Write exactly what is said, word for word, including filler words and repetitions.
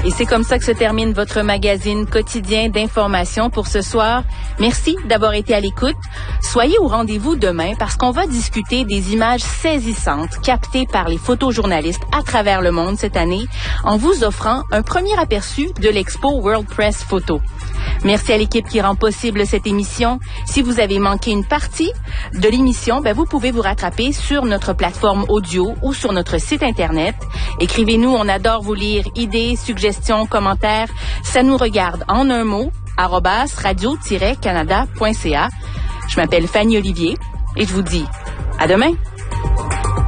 Et c'est comme ça que se termine votre magazine quotidien d'information pour ce soir. Merci d'avoir été à l'écoute. Soyez au rendez-vous demain parce qu'on va discuter des images saisissantes captées par les photojournalistes à travers le monde cette année en vous offrant un premier aperçu de l'expo World Press Photo. Merci à l'équipe qui rend possible cette émission. Si vous avez manqué une partie de l'émission, ben vous pouvez vous rattraper sur notre plateforme audio ou sur notre site Internet. Écrivez-nous, on adore vous lire. Idées, suggestions, commentaires, ça nous regarde en un mot, arobase radio tiret canada point c a. Je m'appelle Fanny Olivier et je vous dis à demain.